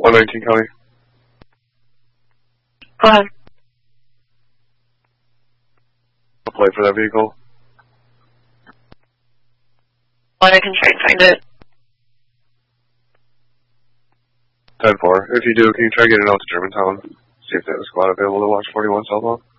119 County. Go ahead. Apply for that vehicle. What, I can try and find it. 10-4. If you do, can you try getting out to Germantown? See if they have a squad available to watch 41 southbound.